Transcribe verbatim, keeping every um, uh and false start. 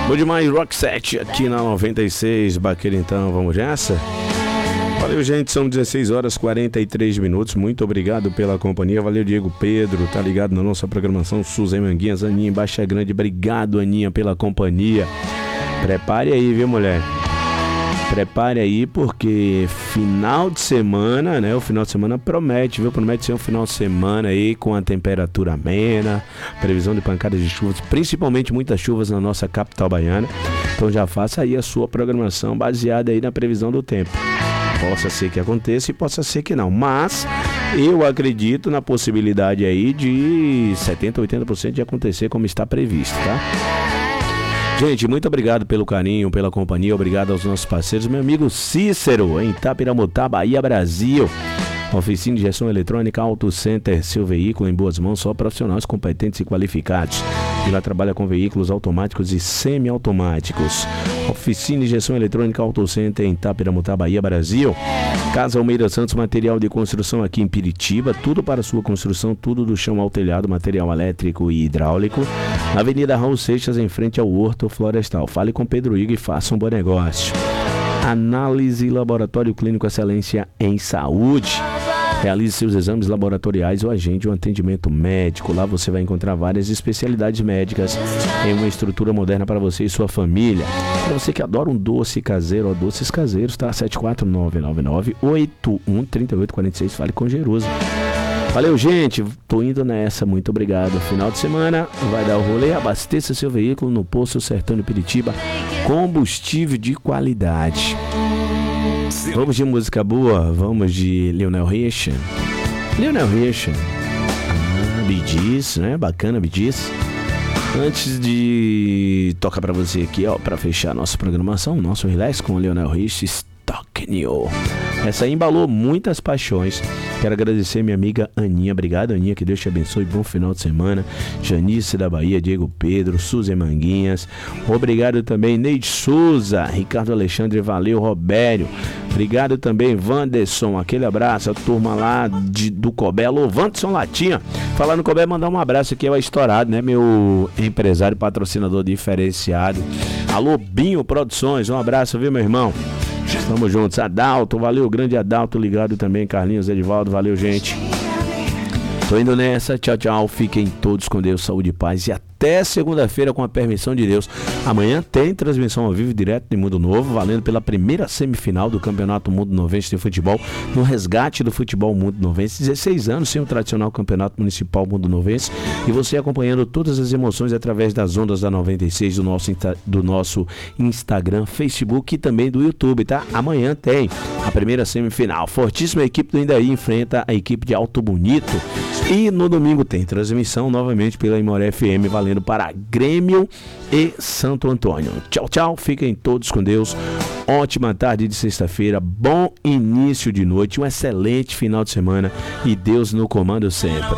Bom demais, Rock Set aqui na noventa e seis, Baqueira, então, vamos nessa? Valeu, gente, são dezesseis horas e quarenta e três minutos, muito obrigado pela companhia, valeu, Diego Pedro, tá ligado na nossa programação, Suzane Manguinhas, Aninha em Baixa Grande, obrigado, Aninha, pela companhia. Prepare aí, viu, mulher? Prepare aí, porque final de semana, né? O final de semana promete, viu? Promete ser um final de semana aí com a temperatura amena, previsão de pancadas de chuvas, principalmente muitas chuvas na nossa capital baiana. Então já faça aí a sua programação baseada aí na previsão do tempo. Possa ser que aconteça e possa ser que não, mas eu acredito na possibilidade aí de setenta, oitenta por cento de acontecer como está previsto, tá? Gente, muito obrigado pelo carinho, pela companhia, obrigado aos nossos parceiros, meu amigo Cícero, em Itapiramutá, Bahia, Brasil. Oficina de Gestão Eletrônica, Auto Center, seu veículo em boas mãos, só profissionais competentes e qualificados. E lá trabalha com veículos automáticos e semiautomáticos. Oficina de Gestão Eletrônica, Auto Center, em Itapiramutá, Bahia, Brasil. Casa Almeida Santos, material de construção aqui em Piritiba, tudo para sua construção, tudo do chão ao telhado, material elétrico e hidráulico. Na Avenida Raul Seixas, em frente ao Horto Florestal. Fale com Pedro Igor e faça um bom negócio. Análise Laboratório Clínico Excelência em Saúde. Realize seus exames laboratoriais ou agende um atendimento médico. Lá você vai encontrar várias especialidades médicas em uma estrutura moderna para você e sua família. Para você que adora um doce caseiro ou doces caseiros, tá? sete quatro nove nove nove oito um três oito quatro seis. Fale com Jerusa. Valeu, gente. Tô indo nessa. Muito obrigado. Final de semana vai dar o rolê. Abasteça seu veículo no Posto Sertão de Piritiba. Combustível de qualidade. Vamos de música boa. Vamos de Lionel Richie. Lionel Richie. Ah, Bee Gees, né? Bacana, Bee Gees. Antes de tocar pra você aqui, ó, pra fechar a nossa programação, nosso relax com o Lionel Richie, Stuck New. Essa aí embalou muitas paixões. Quero agradecer minha amiga Aninha. Obrigado, Aninha, que Deus te abençoe. Bom final de semana. Janice da Bahia, Diego Pedro, Suzane Manguinhas. Obrigado também, Neide Souza, Ricardo Alexandre, valeu, Robério. Obrigado também, Wanderson. Aquele abraço, a turma lá de, do Cobé. Alô, Wanderson Latinha. Falando no Cobé, mandar um abraço aqui ao Estourado, né? Meu empresário, patrocinador diferenciado. Alô, Binho Produções. Um abraço, viu, meu irmão? Tamo juntos, Adalto, valeu, grande Adalto, ligado também, Carlinhos, Edivaldo, valeu, gente. Tô indo nessa, tchau, tchau, fiquem todos com Deus, saúde e paz e até segunda-feira com a permissão de Deus. Amanhã tem transmissão ao vivo direto de Mundo Novo, valendo pela primeira semifinal do Campeonato Mundo Novense de Futebol, no resgate do futebol Mundo Novense, dezesseis anos sem o tradicional Campeonato Municipal Mundo Novense, e você acompanhando todas as emoções através das ondas da noventa e seis do nosso, do nosso Instagram, Facebook e também do YouTube, tá? Amanhã tem a primeira semifinal, fortíssima equipe do Indaí enfrenta a equipe de Alto Bonito, e no domingo tem transmissão novamente pela Imoré F M, valendo para Grêmio e Santo Antônio. Tchau, tchau, fiquem todos com Deus, ótima tarde de sexta-feira, bom início de noite, um excelente final de semana e Deus no comando sempre.